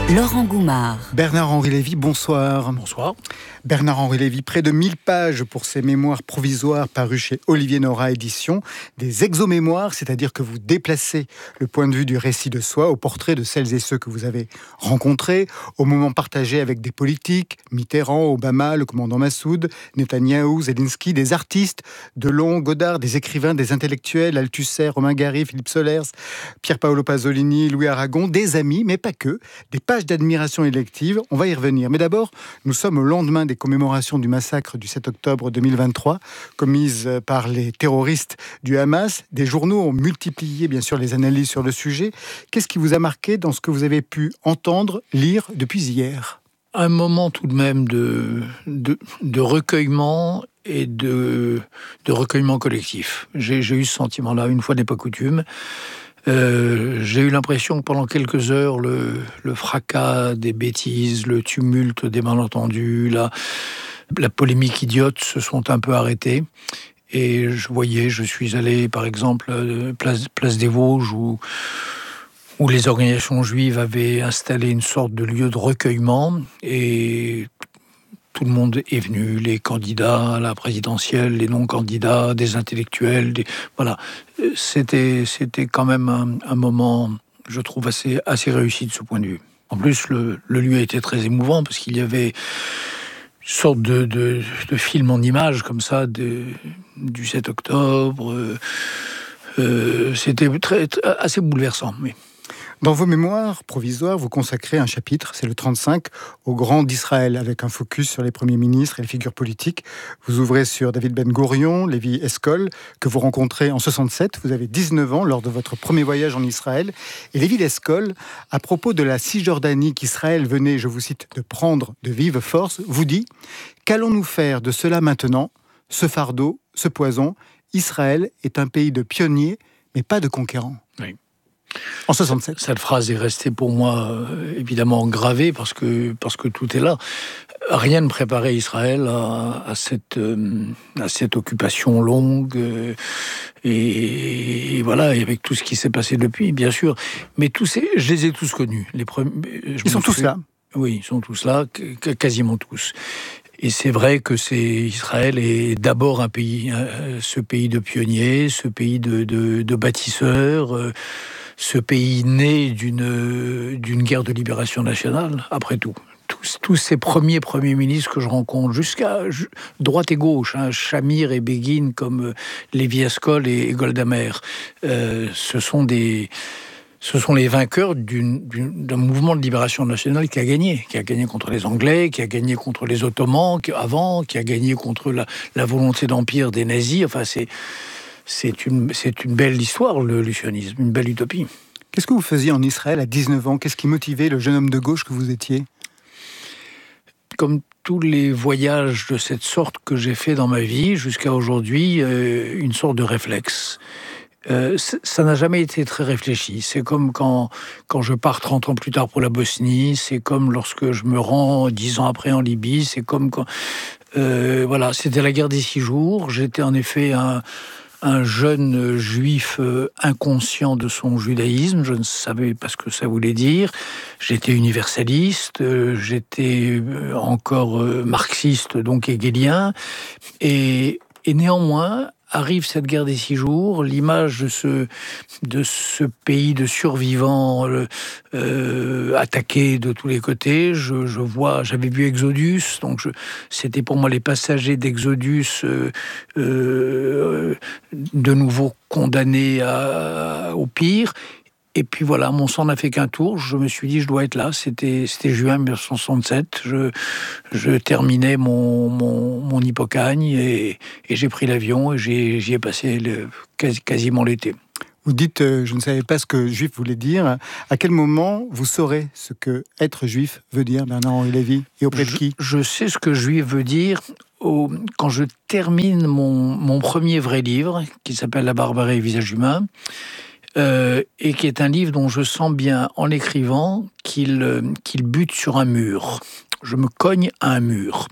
Laurent Goumard. Bernard-Henri Lévy, bonsoir. Bonsoir. Bernard-Henri Lévy, près de 1000 pages pour ses mémoires provisoires parus chez Olivier Nora Éditions. Des exomémoires, c'est-à-dire que vous déplacez le point de vue du récit de soi au portrait de celles et ceux que vous avez rencontrés, au moment partagé avec des politiques, Mitterrand, Obama, le commandant Massoud, Netanyahou, Zelensky, des artistes, Delon, Godard, des écrivains, des intellectuels, Althusser, Romain Gary, Philippe Solers, Pier Paolo Pasolini, Louis Aragon, des amis, mais pas que, des pages d'admiration élective. On va y revenir. Mais d'abord, nous sommes au lendemain des commémorations du massacre du 7 octobre 2023, commises par les terroristes du Hamas. Des journaux ont multiplié, bien sûr, les analyses sur le sujet. Qu'est-ce qui vous a marqué dans ce que vous avez pu entendre, lire depuis hier ? Un moment tout de même de recueillement et de recueillement collectif. J'ai eu ce sentiment-là, une fois n'est pas coutume. J'ai eu l'impression que pendant quelques heures, le fracas des bêtises, le tumulte des malentendus, la polémique idiote se sont un peu arrêtés. Et je suis allé, par exemple, place des Vosges, où les organisations juives avaient installé une sorte de lieu de recueillement. Et tout le monde est venu, les candidats à la présidentielle, les non-candidats, des intellectuels, voilà. C'était quand même un moment, je trouve, assez réussi de ce point de vue. En plus, le lieu était très émouvant parce qu'il y avait une sorte de film en images comme ça du 7 octobre. C'était assez bouleversant, oui. Dans vos mémoires provisoires, vous consacrez un chapitre, c'est le 35, au Grand d'Israël, avec un focus sur les premiers ministres et les figures politiques. Vous ouvrez sur David Ben Gourion, Lévi Eshkol, que vous rencontrez en 67. Vous avez 19 ans lors de votre premier voyage en Israël. Et Lévi Eshkol, à propos de la Cisjordanie qu'Israël venait, je vous cite, de prendre de vive force, vous dit « Qu'allons-nous faire de cela maintenant ? Ce fardeau, ce poison, Israël est un pays de pionniers, mais pas de conquérants. » Oui. En 67. Cette phrase est restée pour moi évidemment gravée parce que tout est là. Rien ne préparait Israël à cette occupation longue et voilà, et avec tout ce qui s'est passé depuis, bien sûr. Mais je les ai tous connus. Ils sont tous là. Oui, ils sont tous là, quasiment tous. Et c'est vrai que Israël est d'abord un pays, ce pays de pionniers, ce pays de bâtisseurs. Ce pays né d'une guerre de libération nationale, après tout. Tous ces premiers ministres que je rencontre, jusqu'à droite et gauche, Shamir et Begin, comme Lévi Eshkol et Golda Meir, ce sont les vainqueurs d'un mouvement de libération nationale qui a gagné contre les Anglais, qui a gagné contre les Ottomans qui a gagné contre la volonté d'empire des nazis. Enfin, c'est une belle histoire, le sionisme, une belle utopie. Qu'est-ce que vous faisiez en Israël à 19 ans ? Qu'est-ce qui motivait le jeune homme de gauche que vous étiez ? Comme tous les voyages de cette sorte que j'ai fait dans ma vie jusqu'à aujourd'hui, une sorte de réflexe. Ça n'a jamais été très réfléchi. C'est comme quand je pars 30 ans plus tard pour la Bosnie, c'est comme lorsque je me rends 10 ans après en Libye, c'est comme quand... voilà, c'était la guerre des 6 jours. J'étais en effet un jeune juif inconscient de son judaïsme. Je ne savais pas ce que ça voulait dire. J'étais universaliste, j'étais encore marxiste, donc hegelien. Et néanmoins, arrive cette guerre des 6 jours, l'image de ce pays de survivants attaqué de tous les côtés. J'avais vu Exodus, donc c'était pour moi les passagers d'Exodus de nouveau condamnés au pire. Et puis voilà, mon sang n'a fait qu'un tour. Je me suis dit, je dois être là. C'était juin 1967. Je terminais mon hypocagne et j'ai pris l'avion et j'y ai passé quasiment l'été. Vous dites, je ne savais pas ce que juif voulait dire. À quel moment vous saurez ce que être juif veut dire, Bernard-Henri Lévy ? Et auprès de qui ? Je sais ce que juif veut dire quand je termine mon premier vrai livre, qui s'appelle La barbarie et visage humain. Et qui est un livre dont je sens bien, en l'écrivant, qu'il bute sur un mur. Je me cogne à un mur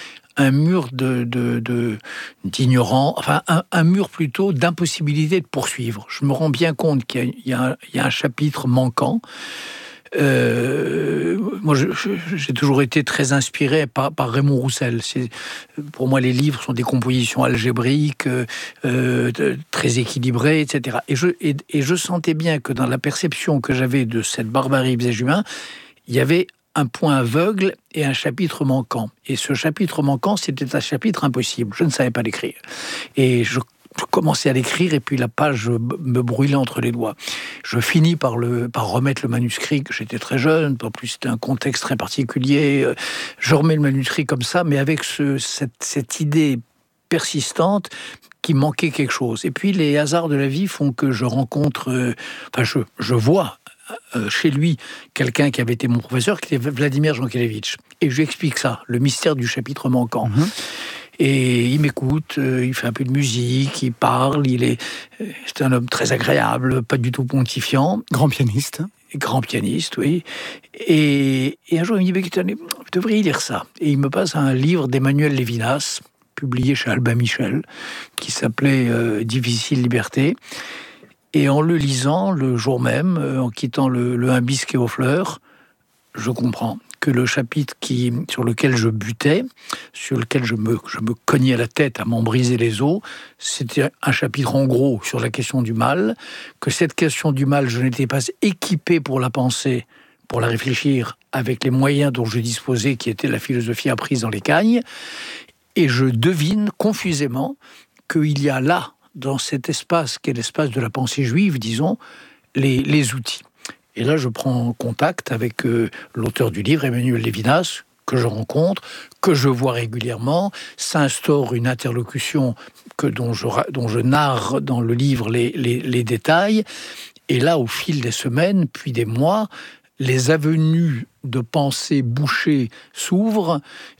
d'ignorants, enfin un mur plutôt d'impossibilité de poursuivre. Je me rends bien compte qu'il y a un chapitre manquant moi, j'ai toujours été très inspiré par Raymond Roussel. Pour moi, les livres sont des compositions algébriques, très équilibrées, etc. Et je sentais bien que dans la perception que j'avais de cette barbarie des humains, il y avait un point aveugle et un chapitre manquant. Et ce chapitre manquant, c'était un chapitre impossible. Je ne savais pas l'écrire. Et je commençais à l'écrire et puis la page me brûlait entre les doigts. Je finis par remettre le manuscrit, que j'étais très jeune, en plus c'était un contexte très particulier. Je remets le manuscrit comme ça, mais avec cette idée persistante qui manquait quelque chose. Et puis les hasards de la vie font que je rencontre, je vois chez lui quelqu'un qui avait été mon professeur, qui était Vladimir Jankélévitch. Et je lui explique ça, le mystère du chapitre manquant. Et il m'écoute, il fait un peu de musique, il parle, c'est un homme très agréable, pas du tout pontifiant. Grand pianiste. Grand pianiste, oui. Et un jour, il me dit, vous devriez lire ça. Et il me passe un livre d'Emmanuel Lévinas, publié chez Albin Michel, qui s'appelait Difficile liberté. Et en le lisant, le jour même, en quittant le Un biscuit aux fleurs, je comprends que le chapitre sur lequel je butais, sur lequel je me cognais la tête à m'en briser les os, c'était un chapitre en gros sur la question du mal, que cette question du mal, je n'étais pas équipé pour la penser, pour la réfléchir avec les moyens dont je disposais, qui étaient la philosophie apprise dans les cagnes, et je devine confusément qu'il y a là, dans cet espace qui est l'espace de la pensée juive, disons, les outils. Et là, je prends contact avec l'auteur du livre, Emmanuel Lévinas, que je rencontre, que je vois régulièrement. S'instaure une interlocution dont je narre dans le livre les détails. Et là, au fil des semaines, puis des mois, les avenues de pensée bouchées s'ouvrent,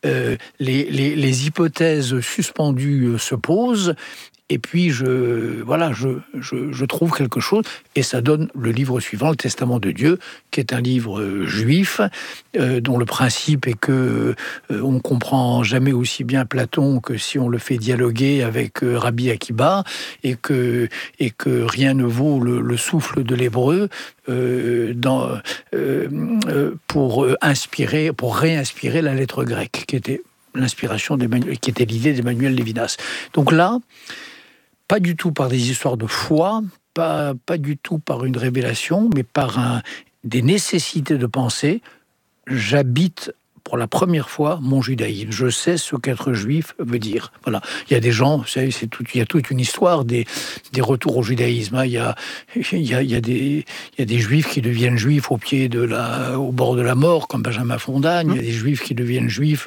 les hypothèses suspendues se posent. Et puis, je trouve quelque chose, et ça donne le livre suivant, le Testament de Dieu, qui est un livre juif, dont le principe est que on comprend jamais aussi bien Platon que si on le fait dialoguer avec Rabbi Akiba, et que rien ne vaut le souffle de l'hébreu pour réinspirer la lettre grecque, qui était l'inspiration qui était l'idée d'Emmanuel Lévinas. Donc là, pas du tout par des histoires de foi, pas du tout par une révélation, mais par des nécessités de pensée, j'habite pour la première fois mon judaïsme. Je sais ce qu'être juif veut dire. Voilà. Il y a des gens, vous savez, il y a toute une histoire des retours au judaïsme. Il y a des juifs qui deviennent juifs au bord de la mort, comme Benjamin Fontagne. Il y a des juifs qui deviennent juifs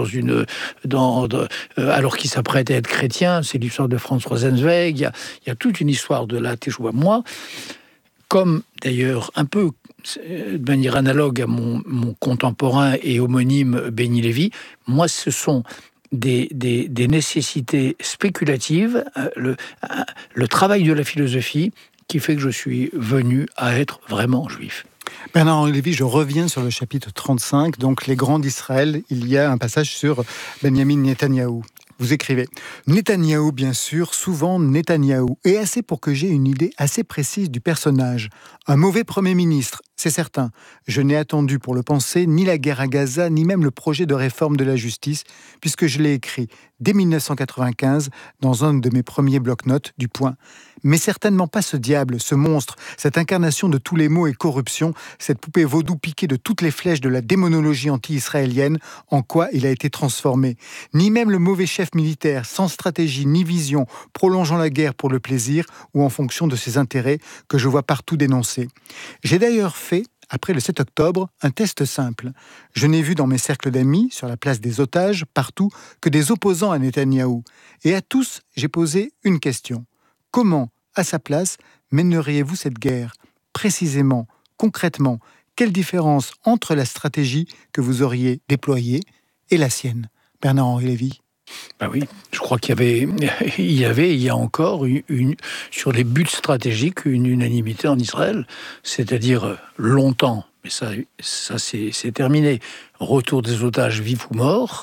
alors qu'ils s'apprêtent à être chrétiens. C'est l'histoire de Franz Rosenzweig. Il y a toute une histoire de la Teshuvah. Moi, comme d'ailleurs un peu de manière analogue à mon contemporain et homonyme Benny Lévy, moi ce sont des nécessités spéculatives, le travail de la philosophie qui fait que je suis venu à être vraiment juif. Bernard-Henri Lévy, je reviens sur le chapitre 35, donc les grands d'Israël. Il y a un passage sur Benjamin Netanyahou. Vous écrivez « Netanyahou, bien sûr, souvent Netanyahou, et assez pour que j'aie une idée assez précise du personnage. Un mauvais Premier ministre, c'est certain. Je n'ai attendu pour le penser ni la guerre à Gaza, ni même le projet de réforme de la justice, puisque je l'ai écrit dès 1995 dans un de mes premiers bloc-notes du Point. Mais certainement pas ce diable, ce monstre, cette incarnation de tous les maux et corruptions, cette poupée vaudou piquée de toutes les flèches de la démonologie anti-israélienne, en quoi il a été transformé. Ni même le mauvais chef militaire, sans stratégie ni vision, prolongeant la guerre pour le plaisir ou en fonction de ses intérêts, que je vois partout dénoncés. J'ai d'ailleurs fait, après le 7 octobre, un test simple. Je n'ai vu dans mes cercles d'amis, sur la place des otages, partout, que des opposants à Netanyahou. Et à tous, j'ai posé une question. Comment, à sa place, mèneriez-vous cette guerre ? Précisément, concrètement, quelle différence entre la stratégie que vous auriez déployée et la sienne ? Bernard-Henri Lévy. Ben oui, je crois qu'il y a encore sur les buts stratégiques une unanimité en Israël, c'est-à-dire longtemps, mais ça c'est terminé. Retour des otages vifs ou morts,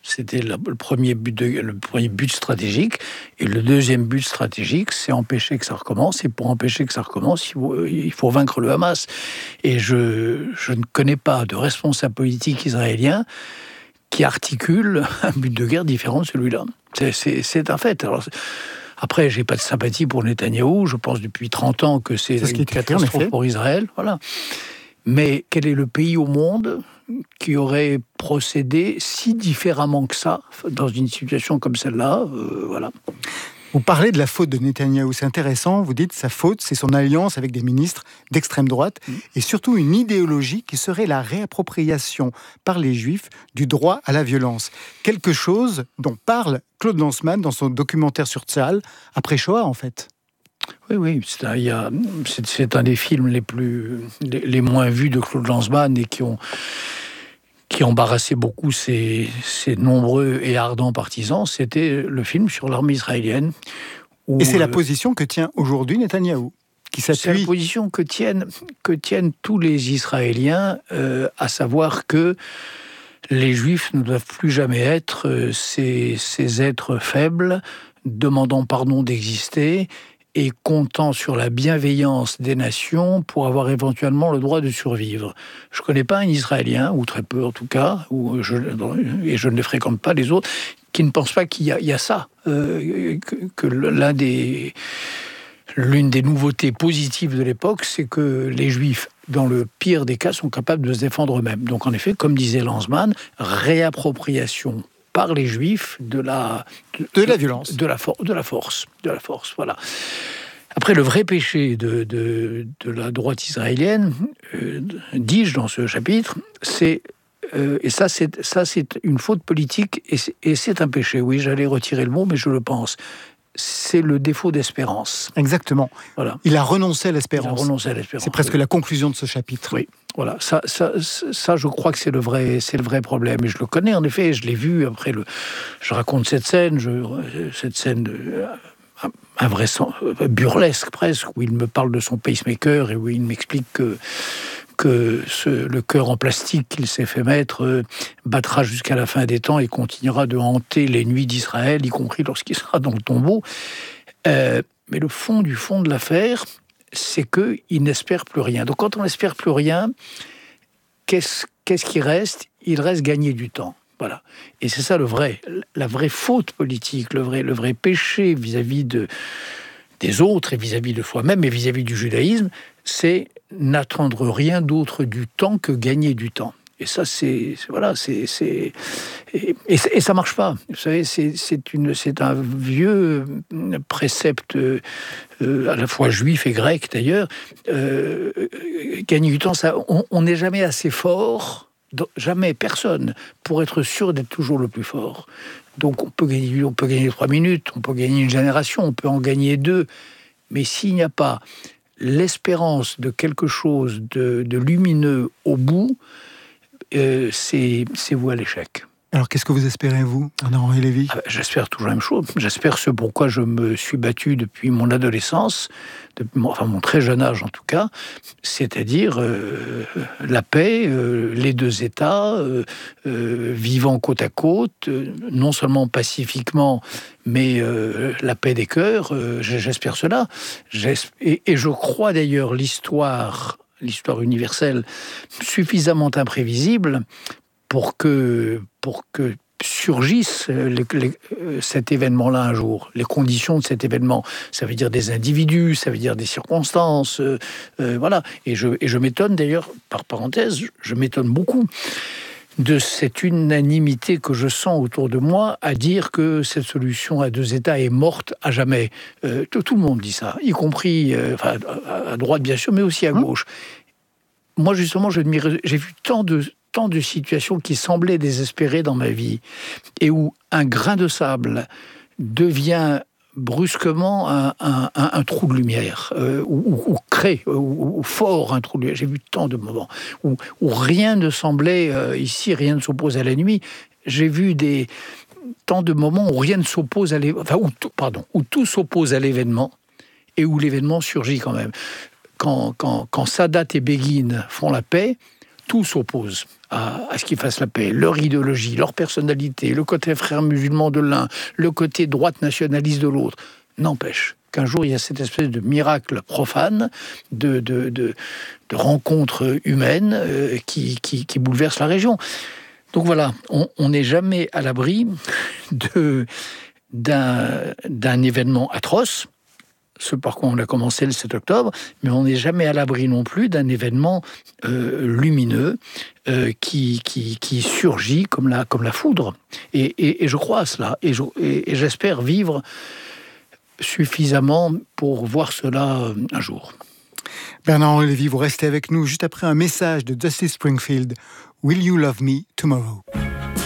C'était le premier but stratégique. Et le deuxième but stratégique, c'est empêcher que ça recommence. Et pour empêcher que ça recommence, il faut vaincre le Hamas. Et je ne connais pas de responsable politique israélien qui articule un but de guerre différent de celui-là. C'est un fait. Alors, après, j'ai pas de sympathie pour Netanyahou. Je pense depuis 30 ans que c'est une catastrophe pour Israël. Voilà. Mais quel est le pays au monde qui aurait procédé si différemment que ça dans une situation comme celle-là? Voilà. Vous parlez de la faute de Netanyahou, c'est intéressant. Vous dites sa faute, c'est son alliance avec des ministres d'extrême droite et surtout une idéologie qui serait la réappropriation par les Juifs du droit à la violence. Quelque chose dont parle Claude Lanzmann dans son documentaire sur Tzahal, après Shoah en fait. Oui, c'est un des films les moins vus de Claude Lanzmann et qui embarrassait beaucoup ses nombreux et ardents partisans. C'était le film sur l'armée israélienne. Et c'est la position que tient aujourd'hui Netanyahou, qui s'appuie... C'est la position que tiennent tous les Israéliens, à savoir que les Juifs ne doivent plus jamais être ces êtres faibles, demandant pardon d'exister, et comptant sur la bienveillance des nations pour avoir éventuellement le droit de survivre. Je ne connais pas un Israélien, ou très peu en tout cas, et je ne les fréquente pas les autres, qui ne pense pas qu'il y a ça, que l'une des nouveautés positives de l'époque, c'est que les Juifs, dans le pire des cas, sont capables de se défendre eux-mêmes. Donc en effet, comme disait Lanzmann, réappropriation par les Juifs de la violence, de la force, voilà. Après, le vrai péché de la droite israélienne, dis-je dans ce chapitre, c'est et ça c'est une faute politique et c'est un péché. Oui, j'allais retirer le mot, mais je le pense. C'est le défaut d'espérance. Exactement. Voilà. Il a renoncé à l'espérance. C'est presque la conclusion de ce chapitre. Oui. Voilà, ça, je crois que c'est le vrai problème. Et je le connais, en effet, je l'ai vu. Après, je raconte cette scène burlesque presque, où il me parle de son pacemaker et où il m'explique que le cœur en plastique qu'il s'est fait mettre battra jusqu'à la fin des temps et continuera de hanter les nuits d'Israël, y compris lorsqu'il sera dans le tombeau. Mais le fond de l'affaire, c'est qu'il n'espère plus rien. Donc quand on n'espère plus rien, qu'est-ce qui reste? Il reste gagner du temps. Voilà. Et c'est ça la vraie faute politique, le vrai péché vis-à-vis des autres et vis-à-vis de soi-même et vis-à-vis du judaïsme, c'est n'attendre rien d'autre du temps que gagner du temps. Et ça, et ça marche pas. Vous savez, c'est un vieux précepte, à la fois juif et grec d'ailleurs. Gagner du temps, ça, on n'est jamais assez fort, jamais personne, pour être sûr d'être toujours le plus fort. Donc on peut gagner 3 minutes, on peut gagner une génération, on peut en gagner 2, mais s'il n'y a pas l'espérance de quelque chose de lumineux au bout, c'est voué à l'échec. Alors, qu'est-ce que vous espérez, vous, Henri Lévy ? J'espère toujours la même chose. J'espère ce pourquoi je me suis battu depuis mon adolescence, mon très jeune âge en tout cas, c'est-à-dire la paix, les deux États, vivant côte à côte, non seulement pacifiquement, mais la paix des cœurs, j'espère cela. Et je crois d'ailleurs l'histoire universelle suffisamment imprévisible pour que surgisse cet événement-là un jour. Les conditions de cet événement, ça veut dire des individus, ça veut dire des circonstances, voilà. Et je m'étonne d'ailleurs, par parenthèse, je m'étonne beaucoup de cette unanimité que je sens autour de moi à dire que cette solution à 2 États est morte à jamais. Tout le monde dit ça, y compris à droite bien sûr, mais aussi à gauche. Moi justement, j'ai vu tant de situations qui semblaient désespérées dans ma vie et où un grain de sable devient brusquement un trou de lumière, ou crée, ou fort un trou de lumière. J'ai vu tant de moments où rien ne semblait, ici, rien ne s'oppose à la nuit. J'ai vu tant de moments où rien ne s'oppose à où tout s'oppose à l'événement et où l'événement surgit quand même. Quand Sadat et Begin font la paix, tout s'oppose à ce qu'ils fassent la paix. Leur idéologie, leur personnalité, le côté frère musulman de l'un, le côté droite nationaliste de l'autre, n'empêche qu'un jour, il y a cette espèce de miracle profane, de rencontre humaine qui bouleverse la région. Donc voilà, on n'est jamais à l'abri d'un événement atroce, ce par quoi on a commencé le 7 octobre, mais on n'est jamais à l'abri non plus d'un événement lumineux qui surgit comme la foudre. Et je crois à cela, et j'espère vivre suffisamment pour voir cela un jour. Bernard-Henri Lévy, vous restez avec nous juste après un message de Dusty Springfield. Will you love me tomorrow?